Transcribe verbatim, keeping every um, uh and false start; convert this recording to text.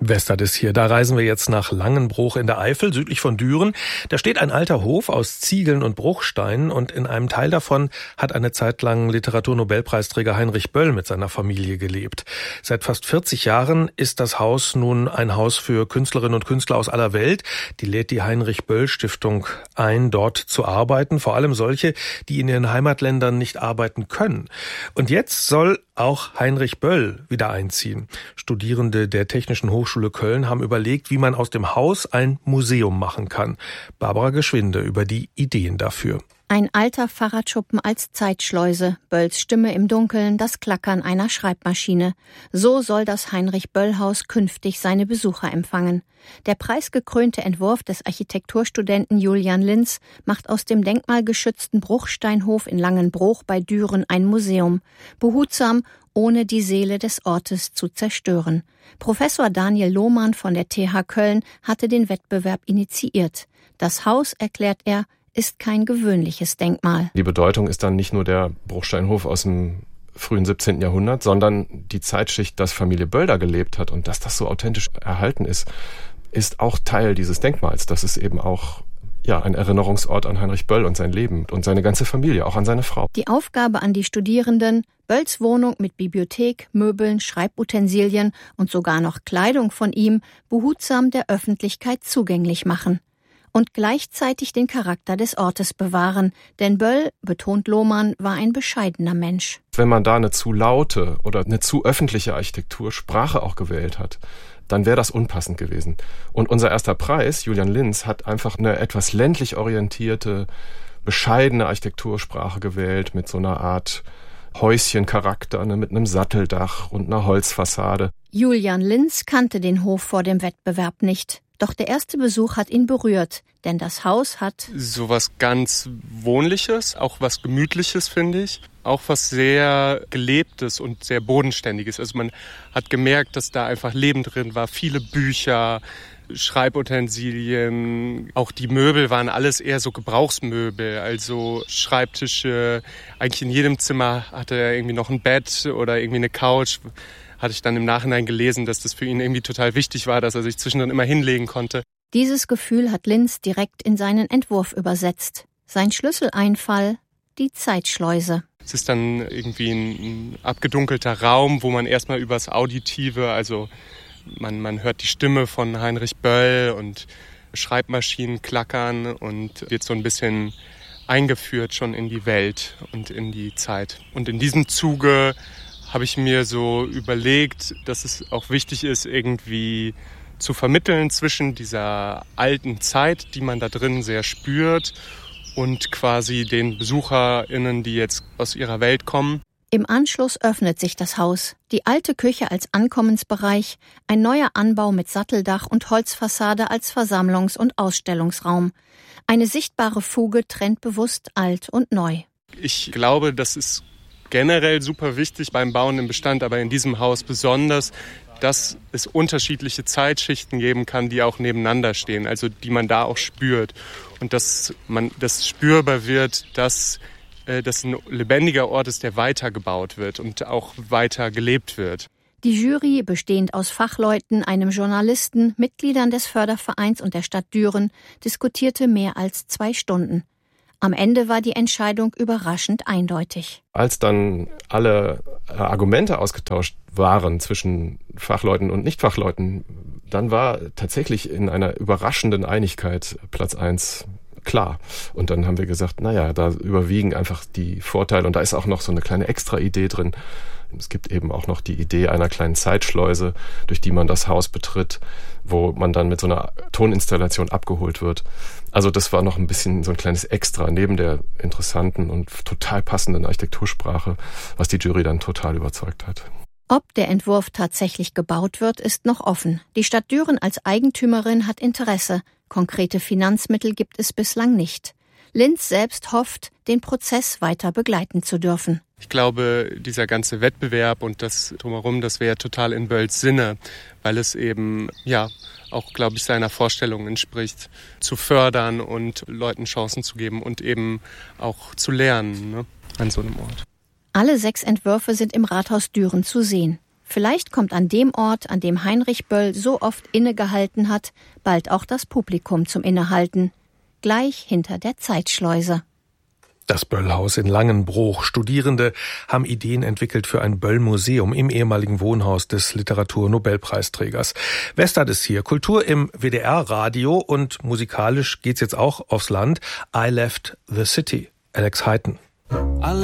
Westert ist hier. Da reisen wir jetzt nach Langenbruch in der Eifel, südlich von Düren. Da steht ein alter Hof aus Ziegeln und Bruchsteinen und in einem Teil davon hat eine Zeit lang Literaturnobelpreisträger Heinrich Böll mit seiner Familie gelebt. Seit fast vierzig Jahren ist das Haus nun ein Haus für Künstlerinnen und Künstler aus aller Welt. Die lädt die Heinrich-Böll-Stiftung ein, dort zu arbeiten, vor allem solche, die in ihren Heimatländern nicht arbeiten können. Und jetzt soll auch Heinrich Böll wieder einziehen. Studierende der Technischen Hochschule Köln haben überlegt, wie man aus dem Haus ein Museum machen kann. Barbara Geschwinde über die Ideen dafür. Ein alter Fahrradschuppen als Zeitschleuse, Bölls Stimme im Dunkeln, das Klackern einer Schreibmaschine. So soll das Heinrich-Böll-Haus künftig seine Besucher empfangen. Der preisgekrönte Entwurf des Architekturstudenten Julian Linz macht aus dem denkmalgeschützten Bruchsteinhof in Langenbruch bei Düren ein Museum. Behutsam, ohne die Seele des Ortes zu zerstören. Professor Daniel Lohmann von der T H Köln hatte den Wettbewerb initiiert. Das Haus, erklärt er, ist kein gewöhnliches Denkmal. Die Bedeutung ist dann nicht nur der Bruchsteinhof aus dem frühen siebzehnten Jahrhundert, sondern die Zeitschicht, dass Familie Böll da gelebt hat und dass das so authentisch erhalten ist, ist auch Teil dieses Denkmals. Das ist eben auch ja, ein Erinnerungsort an Heinrich Böll und sein Leben und seine ganze Familie, auch an seine Frau. Die Aufgabe an die Studierenden, Bölls Wohnung mit Bibliothek, Möbeln, Schreibutensilien und sogar noch Kleidung von ihm behutsam der Öffentlichkeit zugänglich machen. Und gleichzeitig den Charakter des Ortes bewahren. Denn Böll, betont Lohmann, war ein bescheidener Mensch. Wenn man da eine zu laute oder eine zu öffentliche Architektursprache auch gewählt hat, dann wäre das unpassend gewesen. Und unser erster Preis, Julian Linz, hat einfach eine etwas ländlich orientierte, bescheidene Architektursprache gewählt mit so einer Art Häuschencharakter, ne, mit einem Satteldach und einer Holzfassade. Julian Linz kannte den Hof vor dem Wettbewerb nicht. Doch der erste Besuch hat ihn berührt, denn das Haus hat so was ganz Wohnliches, auch was Gemütliches, finde ich. Auch was sehr Gelebtes und sehr Bodenständiges. Also man hat gemerkt, dass da einfach Leben drin war. Viele Bücher, Schreibutensilien, auch die Möbel waren alles eher so Gebrauchsmöbel. Also Schreibtische, eigentlich in jedem Zimmer hatte er irgendwie noch ein Bett oder irgendwie eine Couch. Hatte ich dann im Nachhinein gelesen, dass das für ihn irgendwie total wichtig war, dass er sich zwischendrin immer hinlegen konnte. Dieses Gefühl hat Linz direkt in seinen Entwurf übersetzt. Sein Schlüsseleinfall, die Zeitschleuse. Es ist dann irgendwie ein, ein abgedunkelter Raum, wo man erstmal übers Auditive, also man, man hört die Stimme von Heinrich Böll und Schreibmaschinen klackern und wird so ein bisschen eingeführt schon in die Welt und in die Zeit. Und in diesem Zuge habe ich mir so überlegt, dass es auch wichtig ist, irgendwie zu vermitteln zwischen dieser alten Zeit, die man da drin sehr spürt, und quasi den BesucherInnen, die jetzt aus ihrer Welt kommen. Im Anschluss öffnet sich das Haus. Die alte Küche als Ankommensbereich, ein neuer Anbau mit Satteldach und Holzfassade als Versammlungs- und Ausstellungsraum. Eine sichtbare Fuge trennt bewusst alt und neu. Ich glaube, das ist generell super wichtig beim Bauen im Bestand, aber in diesem Haus besonders, dass es unterschiedliche Zeitschichten geben kann, die auch nebeneinander stehen, also die man da auch spürt. Und dass man das spürbar wird, dass äh, das ein lebendiger Ort ist, der weitergebaut wird und auch weiter gelebt wird. Die Jury, bestehend aus Fachleuten, einem Journalisten, Mitgliedern des Fördervereins und der Stadt Düren, diskutierte mehr als zwei Stunden. Am Ende war die Entscheidung überraschend eindeutig. Als dann alle Argumente ausgetauscht waren zwischen Fachleuten und Nichtfachleuten, dann war tatsächlich in einer überraschenden Einigkeit Platz eins klar. Und dann haben wir gesagt, naja, da überwiegen einfach die Vorteile. Und da ist auch noch so eine kleine Extra-Idee drin. Es gibt eben auch noch die Idee einer kleinen Zeitschleuse, durch die man das Haus betritt, wo man dann mit so einer Toninstallation abgeholt wird. Also das war noch ein bisschen so ein kleines Extra neben der interessanten und total passenden Architektursprache, was die Jury dann total überzeugt hat. Ob der Entwurf tatsächlich gebaut wird, ist noch offen. Die Stadt Düren als Eigentümerin hat Interesse. Konkrete Finanzmittel gibt es bislang nicht. Linz selbst hofft, den Prozess weiter begleiten zu dürfen. Ich glaube, dieser ganze Wettbewerb und das drumherum, das wäre total in Bölls Sinne, weil es eben, ja, auch, glaube ich, seiner Vorstellung entspricht, zu fördern und Leuten Chancen zu geben und eben auch zu lernen, ne, an so einem Ort. Alle sechs Entwürfe sind im Rathaus Düren zu sehen. Vielleicht kommt an dem Ort, an dem Heinrich Böll so oft innegehalten hat, bald auch das Publikum zum Innehalten. Gleich hinter der Zeitschleuse. Das Böllhaus in Langenbruch. Studierende haben Ideen entwickelt für ein Böll-Museum im ehemaligen Wohnhaus des Literaturnobelpreisträgers. Westart ist hier. Kultur im W D R-Radio und musikalisch geht's jetzt auch aufs Land. I Left the City. Alex Hayton.